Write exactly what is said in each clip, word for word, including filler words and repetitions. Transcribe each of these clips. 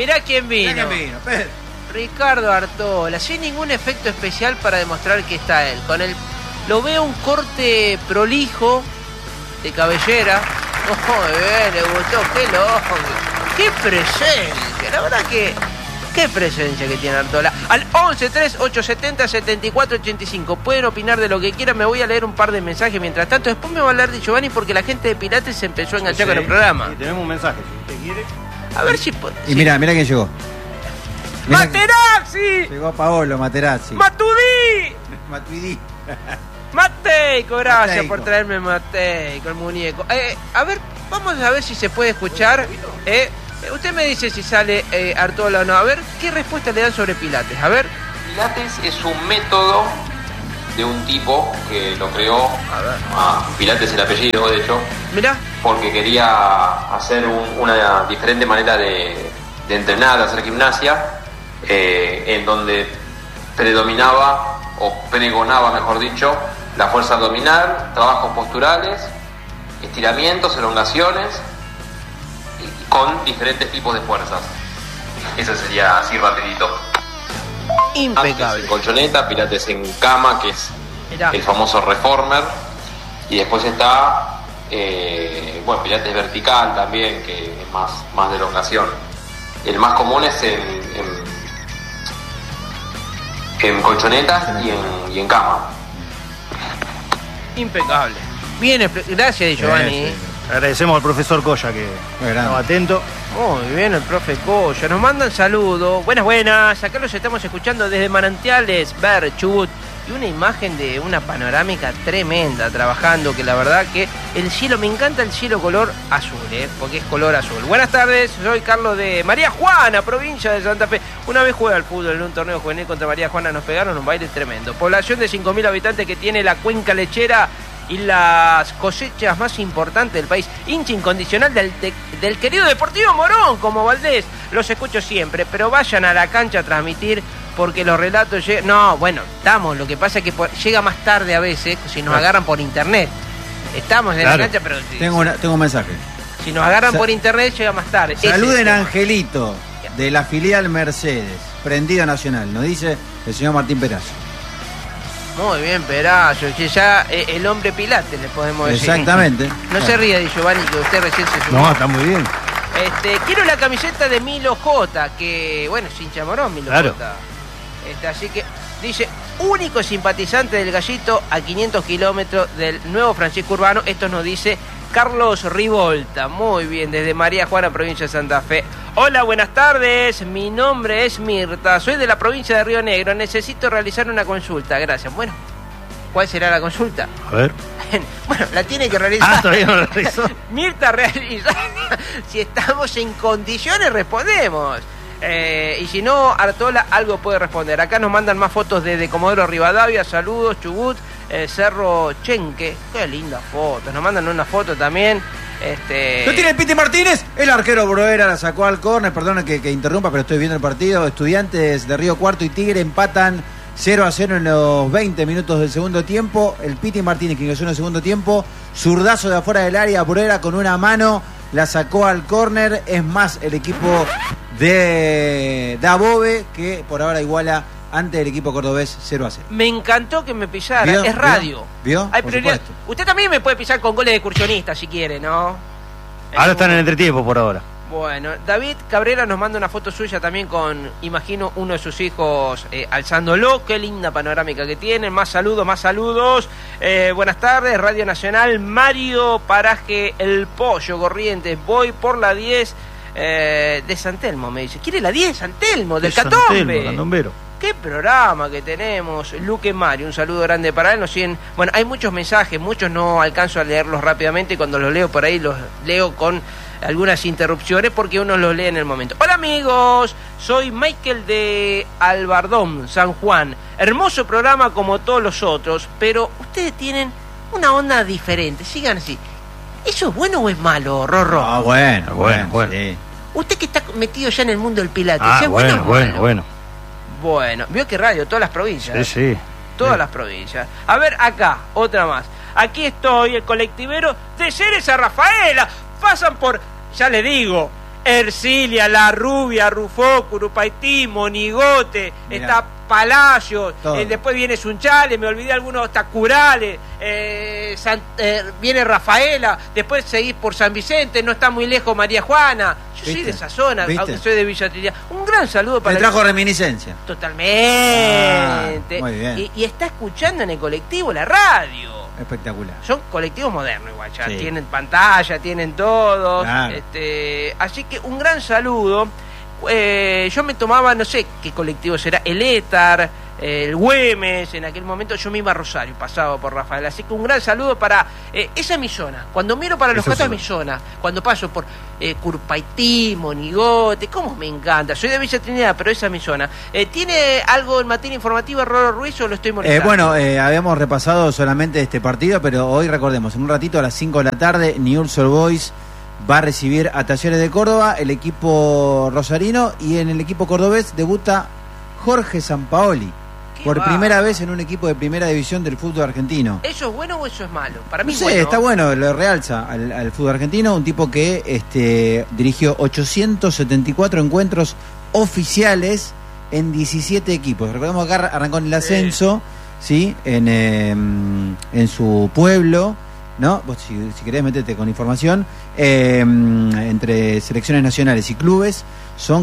mirá quién vino. Mirá quién vino, Pedro. Ricardo Artola, sin ningún efecto especial para demostrar que está él. Con el, lo veo un corte prolijo de cabellera. Oh, bien, le gustó, qué loco. Qué presencia, la verdad que... Qué presencia que tiene Artola. Al once tres ocho siete cero siete cuatro ocho cinco. Pueden opinar de lo que quieran. Me voy a leer un par de mensajes mientras tanto. Después me va a hablar de Giovanni porque la gente de Pilates se empezó a enganchar sí, con el programa. Sí, tenemos un mensaje, si usted quiere. A ver si... Y sí. mira, mira quién llegó. Mirá ¡Materazzi! Llegó Paolo Materazzi. ¡Matudí! Matuidi. Mateico, gracias Mateico. por traerme Mateico, el muñeco. Eh, a ver, vamos a ver si se puede escuchar. Eh, usted me dice si sale eh, Artola o no. A ver, ¿qué respuesta le dan sobre Pilates? A ver. Pilates es un método de un tipo que lo creó. A ver. Ah, Pilates es el apellido, de hecho. Mirá. Porque quería hacer un, una diferente manera de, de entrenar, de hacer gimnasia, eh, en donde predominaba, o pregonaba, mejor dicho, la fuerza abdominal, trabajos posturales, estiramientos, elongaciones, con diferentes tipos de fuerzas. Eso sería así rapidito. Impecable. Antes en colchoneta, Pilates en cama, que es Mirá. el famoso reformer, y después está eh, bueno, Pilates vertical también, que es más, más de elongación. El más común es en, en, en colchonetas y en, y en cama. Impecable. Bien, gracias Giovanni. Sí, sí. Agradecemos al profesor Coya que estaba atento. Muy bien, el profe Coya. Nos mandan saludos. Buenas, buenas. Acá los estamos escuchando desde Manantiales, Ver, Chubut. Y una imagen de una panorámica tremenda trabajando, que la verdad que el cielo, me encanta el cielo color azul, ¿eh? Porque es color azul. Buenas tardes, soy Carlos de María Juana, provincia de Santa Fe. Una vez jugué al fútbol en un torneo juvenil contra María Juana, nos pegaron un baile tremendo. Población de cinco mil habitantes que tiene la cuenca lechera y las cosechas más importantes del país. Hincha incondicional del, de, del querido Deportivo Morón, como Valdés. Los escucho siempre, pero vayan a la cancha a transmitir, porque los relatos llegan... No, bueno, estamos, lo que pasa es que por... llega más tarde a veces, si nos agarran por internet. Estamos en claro. la cancha, pero... Tengo, una, tengo un mensaje. Si nos agarran Sa por internet, llega más tarde. Saluden a Angelito, de la filial Mercedes, Prendida Nacional, nos dice el señor Martín Perazo. Muy bien, Perazo, que ya eh, el hombre Pilates, le podemos decir. Exactamente. No claro. se ría de Giovanni, que usted recién se sumó. No, está muy bien. Este, quiero la camiseta de Milo J, que, bueno, es hincha Morón, Milo claro. J. Este, así que, dice, único simpatizante del Gallito a quinientos kilómetros del nuevo Francisco Urbano. Esto nos dice Carlos Rivolta. Muy bien, desde María Juana, provincia de Santa Fe. Hola, buenas tardes. Mi nombre es Mirta. Soy de la provincia de Río Negro. Necesito realizar una consulta. Gracias. Bueno, ¿cuál será la consulta? A ver. Bueno, la tiene que realizar. Ah, todavía no la realizó. Mirta, realiza. Si estamos en condiciones, respondemos. Eh, y si no, Artola algo puede responder. Acá nos mandan más fotos desde Comodoro Rivadavia. Saludos, Chubut, eh, Cerro Chenque. Qué linda foto. Nos mandan una foto también. Este... ¿No tiene el Piti Martínez? El arquero Broera la sacó al córner. Perdona que, que interrumpa, pero estoy viendo el partido. Estudiantes de Río Cuarto y Tigre empatan cero a cero en los veinte minutos del segundo tiempo. El Piti Martínez, que ingresó en el segundo tiempo, zurdazo de afuera del área. Broera con una mano la sacó al córner. Es más, el equipo de Dabove, que por ahora iguala ante el equipo cordobés cero a cero. Me encantó que me pillara. ¿Vio? Es radio. ¿Vio? Hay Por prioridad. supuesto. Usted también me puede pisar con goles de excursionista si quiere, ¿no? Ahora están en entretiempo por ahora. Bueno, David Cabrera nos manda una foto suya también con, imagino, uno de sus hijos eh, alzándolo. Qué linda panorámica que tienen. Más saludos, más saludos. Eh, buenas tardes, Radio Nacional. Mario Paraje El Pollo Corrientes. Voy por la diez eh, de San Telmo, me dice. ¿Quiere la diez, San Telmo, del Catombe? Candombero. Qué programa que tenemos. Luque Mario, un saludo grande para él. Nos siguen. Bueno, hay muchos mensajes, muchos no alcanzo a leerlos rápidamente, y cuando los leo por ahí los leo con algunas interrupciones porque uno los lee en el momento. Hola amigos, soy Michael de Albardón, San Juan. Hermoso programa como todos los otros, pero ustedes tienen una onda diferente. Sigan así. ¿Eso es bueno o es malo, Rorro? Ah, bueno, bueno, bueno. Sí. Usted que está metido ya en el mundo del pilates, Ah, ¿es bueno, bueno, bueno, bueno? bueno. Bueno, vio que radio, todas las provincias. Sí, sí. Todas sí. las provincias. A ver, acá, otra más. Aquí estoy, el colectivero de Ceres a Rafaela. Pasan por, ya le digo, Ercilia, La Rubia, Rufó, Curupaití, Monigote, Mirá. está Palacios, Todo. eh, después viene Sunchales, me olvidé algunos, está Curales, eh, San- eh, viene Rafaela, después seguís por San Vicente, no está muy lejos María Juana. Yo soy ¿Viste? de esa zona, ¿Viste? aunque soy de Villa Trinidad. Un gran saludo para Me el- trajo reminiscencia. Totalmente. Ah, muy bien. Y, y está escuchando en el colectivo la radio. Espectacular. Son colectivos modernos igual, ya Sí. tienen pantalla, tienen todo. Claro. Este, así que un gran saludo. Eh, yo me tomaba, no sé qué colectivo será, el Étar, eh, el Güemes, en aquel momento yo me iba a Rosario, pasaba por Rafael. Así que un gran saludo para eh, esa es mi zona. Cuando miro para los Eso gatos es sí. mi zona. Cuando paso por eh, Curpaití, Monigote, cómo me encanta. Soy de Villa Trinidad, pero esa es mi zona. Eh, ¿Tiene algo en materia informativa Rolo Ruiz o lo estoy Eh, molestando? bueno, eh, habíamos repasado solamente este partido, pero hoy recordemos, en un ratito a las cinco de la tarde, Newell's Old Boys va a recibir a Talleres de Córdoba, el equipo rosarino, y en el equipo cordobés debuta Jorge Sampaoli, Qué por va. primera vez en un equipo de primera división del fútbol argentino. ¿Eso es bueno o eso es malo? Para mí No sé, bueno. está bueno, lo realza al, al fútbol argentino, un tipo que este, dirigió ochocientos setenta y cuatro encuentros oficiales en diecisiete equipos. Recordemos que acá arrancó en el ascenso, ¿sí? En, eh, en su pueblo, ¿no? Vos si, si querés meterte con información, eh, entre selecciones nacionales y clubes, son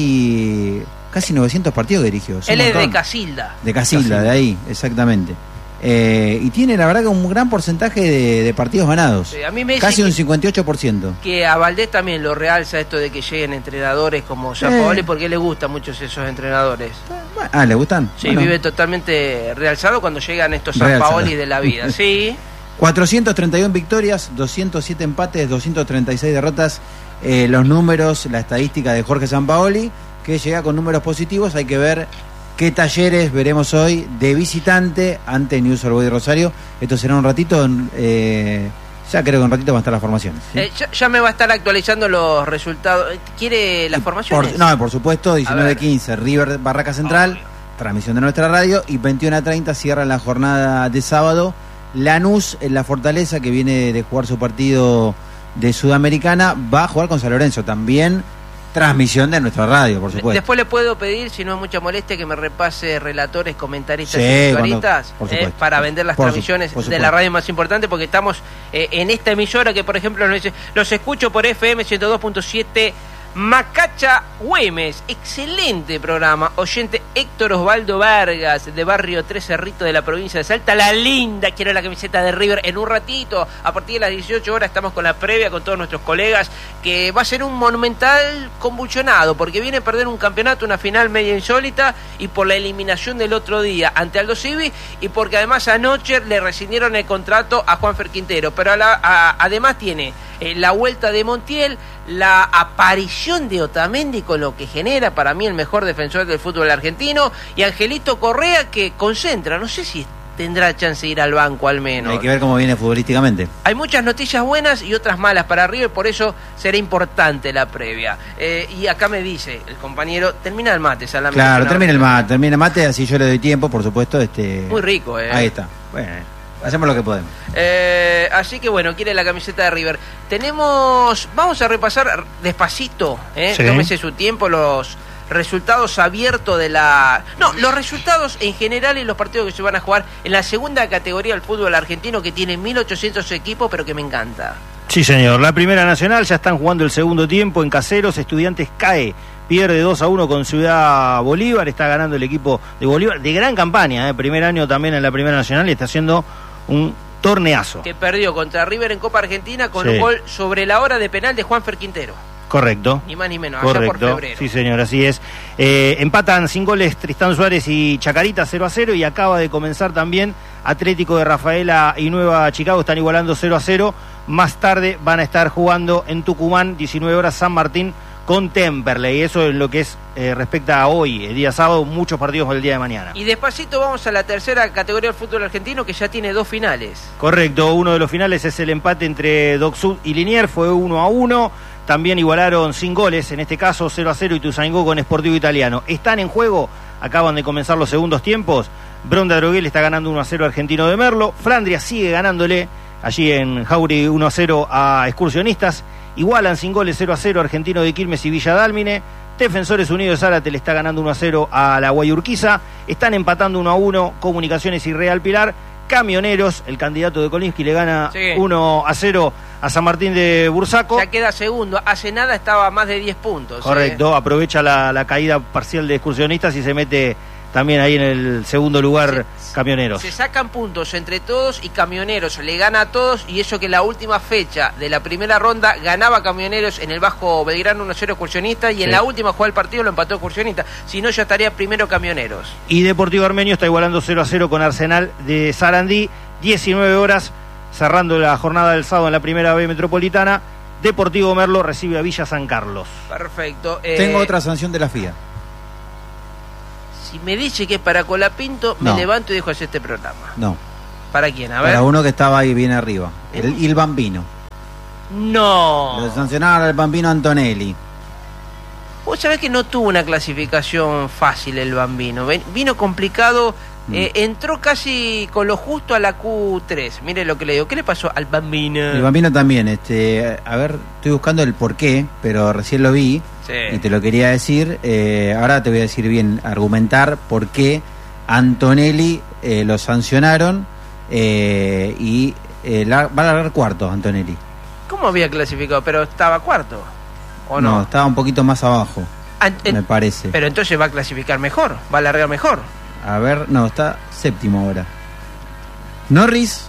casi casi novecientos partidos que dirigió. Es un Él es de montón. Casilda. De Casilda, Casilda. de ahí, exactamente. Eh, y tiene la verdad que un gran porcentaje de, de partidos ganados. Sí, a mí me dicen Casi un que- cincuenta y ocho por ciento. Que a Valdés también lo realza esto de que lleguen entrenadores como Sampaoli, porque le gustan muchos esos entrenadores. Ah, ¿le gustan? Sí, Bueno. vive totalmente realzado cuando llegan estos Realzado. Sampaoli de la vida. Sí. cuatrocientas treinta y una victorias, doscientos siete empates, doscientas treinta y seis derrotas. Eh, los números, la estadística de Jorge Sampaoli, que llega con números positivos. Hay que ver qué Talleres veremos hoy de visitante ante Newell's Old Boys de Rosario. Esto será un ratito. eh, ya creo que un ratito van a estar las formaciones. ¿sí? Eh, ya, ya me va a estar actualizando los resultados. ¿Quiere las formaciones? Por, no, por supuesto, diecinueve quince, River Barraca Central, Obvio. transmisión de nuestra radio, y veintiuno a treinta cierra la jornada de sábado. Lanús en la Fortaleza, que viene de jugar su partido de Sudamericana, va a jugar con San Lorenzo, también transmisión de nuestra radio, por supuesto. Después le puedo pedir, si no es mucha molestia, que me repase relatores, comentaristas Sí, y cuando- visualistas, por eh, supuesto. para vender las Por su- transmisiones por de supuesto. la radio más importante, porque estamos eh, en esta emisora que, por ejemplo, nos dice, los escucho por F M ciento dos punto siete Macacha Güemes, excelente programa. Oyente Héctor Osvaldo Vargas, de Barrio Tres Cerrito de la provincia de Salta, la linda, quiero la camiseta de River en un ratito. A partir de las dieciocho horas estamos con la previa con todos nuestros colegas, que va a ser un monumental convulsionado, porque viene a perder un campeonato, una final media insólita, y por la eliminación del otro día ante Aldo Civi, y porque además anoche le rescindieron el contrato a Juanfer Quintero. Pero a la- a- además tiene eh, la vuelta de Montiel, la aparición de Otamendi, con lo que genera para mí el mejor defensor del fútbol argentino, y Angelito Correa, que concentra, no sé si tendrá chance de ir al banco al menos. Hay que ver cómo viene futbolísticamente. Hay muchas noticias buenas y otras malas para River, por eso será importante la previa. Eh, y acá me dice el compañero, termina el mate, Salame. Claro, termina el mate, termina el mate, así yo le doy tiempo, por supuesto. Este... Muy rico, eh. Ahí está. Bueno, hacemos lo que podemos. Eh, así que bueno, quiere la camiseta de River. Tenemos, vamos a repasar despacito, ¿eh? Sí. Tómese su tiempo, los resultados abiertos de la... No, los resultados en general y los partidos que se van a jugar en la segunda categoría del fútbol argentino, que tiene mil ochocientos equipos, pero que me encanta. Sí, señor. La Primera Nacional ya están jugando el segundo tiempo en Caseros. Estudiantes cae, pierde dos a uno con Ciudad Bolívar. Está ganando el equipo de Bolívar. De gran campaña, ¿eh? Primer año también en la Primera Nacional y está haciendo un torneazo. Que perdió contra River en Copa Argentina con Sí. un gol sobre la hora de penal de Juanfer Quintero. Correcto. Ni más ni menos, allá por Correcto, febrero. sí señor, así es. Eh, empatan sin goles Tristán Suárez y Chacarita cero a cero, y acaba de comenzar también Atlético de Rafaela y Nueva Chicago, están igualando cero a cero. Más tarde van a estar jugando en Tucumán, diecinueve horas, San Martín con Temperley. Eso es lo que es eh, respecta a hoy, el día sábado, muchos partidos el día de mañana. Y despacito vamos a la tercera categoría del fútbol argentino, que ya tiene dos finales. Correcto, uno de los finales es el empate entre Doc Sud y Liniers, fue uno a uno. También igualaron sin goles, en este caso cero a cero, Ituzaingó con Sportivo Italiano. Están en juego, acaban de comenzar los segundos tiempos. Bronda Droguel está ganando uno a cero Argentino de Merlo. Flandria sigue ganándole allí en Jauri uno a cero a Excursionistas. Igualan sin goles cero a cero Argentino de Quilmes y Villa Dálmine. Defensores Unidos de Zárate le está ganando uno a cero a la Guayurquiza. Están empatando uno a uno Comunicaciones y Real Pilar. Camioneros, el candidato de Kolinsky, le gana sí. uno a cero a San Martín de Bursaco. Ya queda segundo. Hace nada estaba a más de diez puntos. Correcto, ¿eh? Aprovecha la, la caída parcial de Excursionistas y se mete también ahí en el segundo lugar se, Camioneros. Se sacan puntos entre todos y Camioneros le gana a todos, y eso que la última fecha de la primera ronda ganaba Camioneros en el Bajo Belgrano uno a cero Excursionistas, y sí. en la última jugada del partido lo empató Excursionistas. Si no, ya estaría primero Camioneros. Y Deportivo Armenio está igualando cero a cero con Arsenal de Sarandí. diecinueve horas, cerrando la jornada del sábado en la primera B Metropolitana. Deportivo Merlo recibe a Villa San Carlos. Perfecto. Eh... Tengo otra sanción de la F I A. Si me dice que es para Colapinto, me no. levanto y dejo hacer este programa. No. ¿Para quién? A ver. Para uno que estaba ahí bien arriba. El, el Bambino. No. Lo sancionaron al Bambino Antonelli. Vos sabés que no tuvo una clasificación fácil el Bambino. Vino complicado. Mm. Eh, entró casi con lo justo a la Q tres. Mire lo que le digo. ¿Qué le pasó al Bambino? El Bambino también. Este, a ver, estoy buscando el porqué, pero recién lo vi. Sí. Y te lo quería decir. Eh, ahora te voy a decir bien, argumentar por qué Antonelli eh, lo sancionaron eh, y eh, la, va a largar cuarto Antonelli. ¿Cómo había clasificado? Pero estaba cuarto, ¿o no? No, estaba un poquito más abajo, An- me parece. Pero entonces va a clasificar mejor, va a largar mejor. A ver, no, está séptimo ahora. Norris,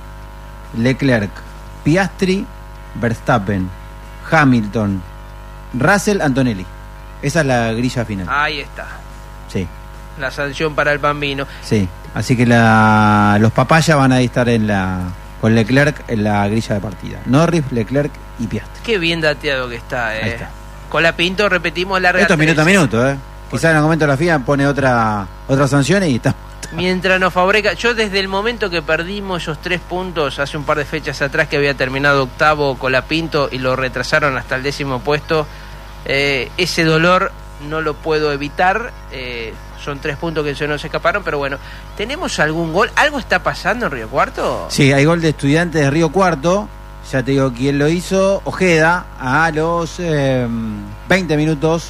Leclerc, Piastri, Verstappen, Hamilton, Russell, Antonelli. Esa es la grilla final. Ahí está. Sí. La sanción para el Bambino. Sí, así que la, los papayas van a estar en la con Leclerc en la grilla de partida. Norris, Leclerc y Piastri. Qué bien dateado que está, eh. Ahí está. Colapinto, repetimos, larga. Esto es minuto a minuto, eh. Quizás en el momento la F I A pone otra otra sanción y está. Mientras nos fabrica, yo desde el momento que perdimos esos tres puntos hace un par de fechas atrás, que había terminado octavo Colapinto y lo retrasaron hasta el décimo puesto, eh, ese dolor no lo puedo evitar. Eh, son tres puntos que se nos escaparon, pero bueno, ¿tenemos algún gol? ¿Algo está pasando en Río Cuarto? Sí, hay gol de Estudiantes de Río Cuarto. Ya te digo quién lo hizo. Ojeda, a los eh, veinte minutos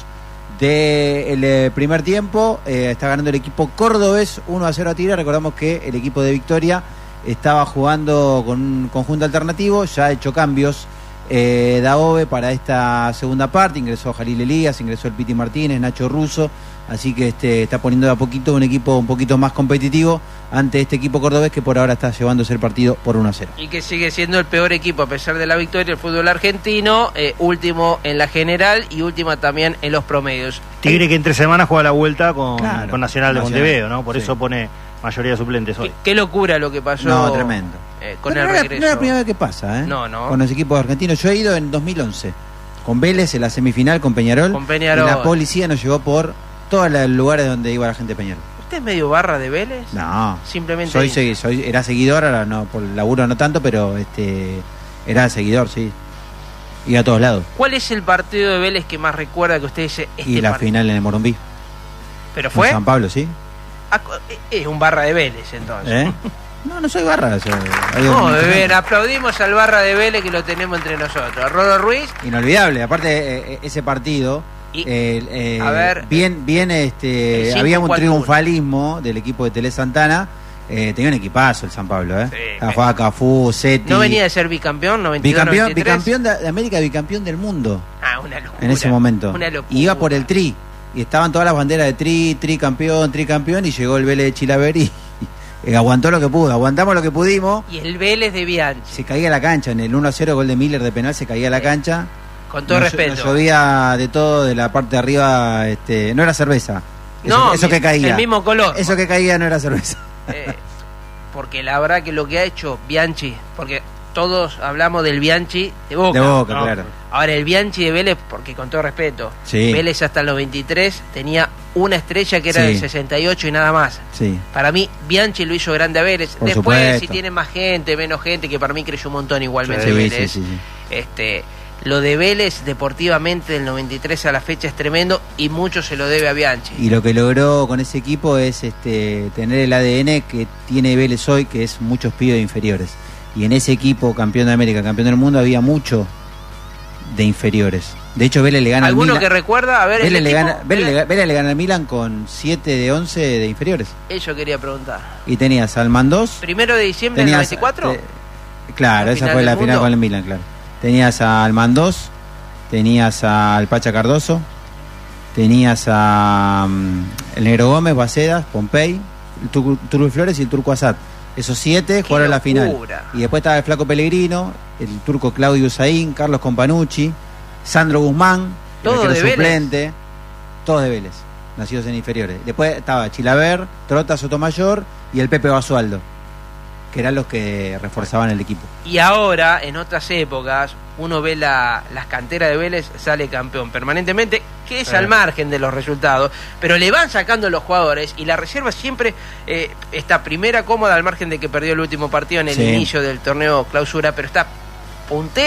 del eh, primer tiempo. Eh, está ganando el equipo cordobés uno a cero a Tigre. Recordamos que el equipo de Victoria estaba jugando con un conjunto alternativo. Ya ha hecho cambios eh, Daove para esta segunda parte. Ingresó Jalil Elías, ingresó el Piti Martínez, Nacho Russo. Así que este está poniendo de a poquito un equipo un poquito más competitivo ante este equipo cordobés, que por ahora está llevándose el partido por uno a cero. Y que sigue siendo el peor equipo a pesar de la victoria del fútbol argentino, eh, último en la general y última también en los promedios. Tigre que entre semanas juega la vuelta con, claro, con Nacional de Nacional. Montevideo, ¿no? Por sí. eso pone mayoría de suplentes hoy. Qué, qué locura lo que pasó. No, tremendo. Eh, con Pero el no regreso. Era, no es la primera vez que pasa, ¿eh? No, no. Con los equipos argentinos. Yo he ido en dos mil once con Vélez en la semifinal con Peñarol. Con Peñarol. Y la policía nos llevó por todos los lugares donde iba la gente de Peñarol. ¿Usted es medio barra de Vélez? No. Simplemente. Soy, soy, soy era seguidor, ahora no, por laburo no tanto, pero este era seguidor, sí. Iba a todos lados. ¿Cuál es el partido de Vélez que más recuerda que usted dice este Y la partido? final en el Morumbí. ¿Pero fue? En San Pablo, sí. Ah, es un barra de Vélez, entonces. ¿Eh? No, no soy barra. Soy, no, bien, aplaudimos al barra de Vélez que lo tenemos entre nosotros. A Rodo Ruiz. Inolvidable, aparte eh, ese partido. Y, eh, eh, a ver, bien, bien, este, había un triunfalismo del equipo de Tele Santana. Eh, tenía un equipazo el San Pablo, ¿eh? Sí, jugaba Cafú, Seti. ¿No venía de ser bicampeón? noventa y dos, bicampeón, noventa y tres. Bicampeón de, de América, bicampeón del mundo. Ah, una locura. En ese momento. Una locura. Iba por el tri. Y estaban todas las banderas de tri, tri campeón, tri campeón. Y llegó el Vélez de Chilaver y, y aguantó lo que pudo. Aguantamos lo que pudimos. Y el Vélez de Bianchi. Se caía la cancha. En el uno a cero, gol de Miller de penal, se caía la cancha. Con todo nos, respeto. Nos llovía de todo, de la parte de arriba. Este, no era cerveza. Eso, no, eso que caía. El mismo color. Eso que caía no era cerveza. Eh, porque la verdad que lo que ha hecho Bianchi, porque todos hablamos del Bianchi de Boca. De Boca, ¿no? claro. Ahora el Bianchi de Vélez, porque con todo respeto, sí. Vélez hasta los veintitrés tenía una estrella que era sí. del sesenta y ocho y nada más. Sí. Para mí, Bianchi lo hizo grande a Vélez. Por Después, supuesto. si tiene más gente, menos gente, que para mí creció un montón igualmente sí, Vélez. Sí, sí, sí. Este, lo de Vélez deportivamente del noventa y tres a la fecha es tremendo y mucho se lo debe a Bianchi. Y lo que logró con ese equipo es este tener el A D N que tiene Vélez hoy, que es muchos pibes inferiores. Y en ese equipo, campeón de América, campeón del mundo, había mucho de inferiores. De hecho, Vélez le gana al ¿Alguno Milan. que recuerda? A ver, Vélez el le, equipo, gana, Vélez, le, Vélez le gana al Milan con siete de once de inferiores. Eso quería preguntar. Y tenías al Mandós. ¿Primero de diciembre del noventa y cuatro? Te, claro, ¿La esa final fue del la mundo? final con el Milan, claro. Tenías al Mandós, tenías al Pacha Cardoso, tenías a um, el Negro Gómez, Bacedas, Pompey, el Tur- Turbo Flores y el Turco Asad. Esos siete ¡Qué jugaron la final. locura! Y después estaba el Flaco Pellegrino, el turco Claudio Usain, Carlos Companucci, Sandro Guzmán, Todo el de Vélez. suplente, todos de Vélez, nacidos en inferiores. Después estaba Chilaver, Trota, Sotomayor y el Pepe Basualdo, que eran los que reforzaban el equipo. Y ahora, en otras épocas, uno ve la, las canteras de Vélez, sale campeón permanentemente, que es Eh. al margen de los resultados, pero le van sacando los jugadores y la reserva siempre eh, está primera cómoda al margen de que perdió el último partido en el Sí. inicio del torneo clausura, pero está puntera.